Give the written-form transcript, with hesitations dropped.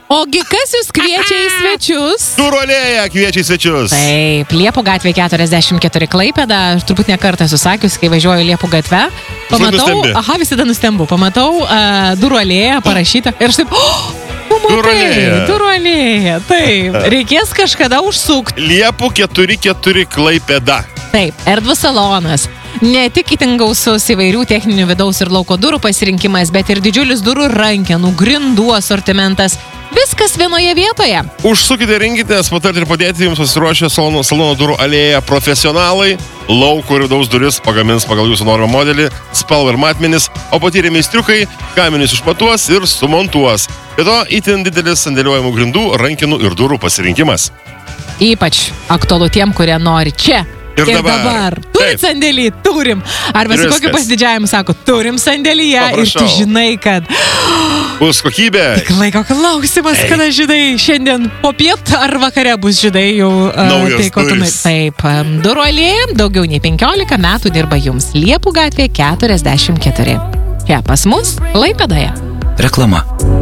Ogi kas jūs kviečia į svečius? Durų alėja kviečia į svečius. Taip, Liepų gatvė 44 Klaipėda. Aš turbūt ne kartą susakius, kai važiuoju Liepų gatvę. Pamatau, visada nustembu. Pamatau Durų alėją parašytą ir aš taip, Durų alėja. Taip, reikės kažkada užsukti. Liepų 44 Klaipėda. Taip, erdvus salonas. Ne tik itin gausus įvairių techninių vidaus ir lauko durų pasirinkimas, bet ir didžiulis durų rankenų, grindų asortimentas. Viskas vienoje vietoje. Užsukite, rinkitės, patarti ir padėti jums pasiruošę salono durų alėja profesionalai. Lauko ir vidaus duris pagamins pagal jūsų norimą modelį, spalvą ir matmenis, o patyrę meistriukai gaminius išmatuos ir sumontuos. Be to, itin didelis sandėliuojamų grindų, rankenų ir durų pasirinkimas. Ypač aktualu tiem, kurie nori čia. Ir dabar. Turit sandėlį? Turim. Arba su kokiu pasididžiavimu sako, turim sandėlyje ir tu žinai, kad bus kokybė. Tik laiko klausimas, kada žinai, šiandien popiet ar vakare bus žinai jau naujas duris. Taip, Durų alėja daugiau nei 15 metų dirba jums Liepų gatvė 44. Čia pas mus Klaipėdoje. Reklama.